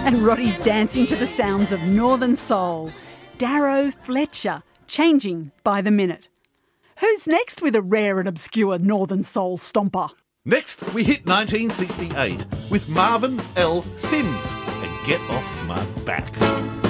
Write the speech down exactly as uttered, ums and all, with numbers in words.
And Roddy's dancing to the sounds of Northern Soul. Darrow Fletcher, changing by the minute. Who's next with a rare and obscure Northern Soul stomper? Next, we hit nineteen sixty-eight with Marvin L. Sims and Get Off My Back.